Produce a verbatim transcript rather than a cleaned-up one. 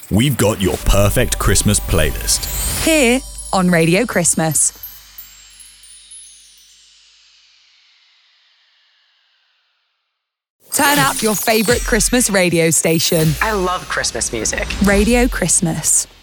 we've got your perfect Christmas playlist. Here on Radio Christmas. Turn up your favourite Christmas radio station. I love Christmas music. Radio Christmas.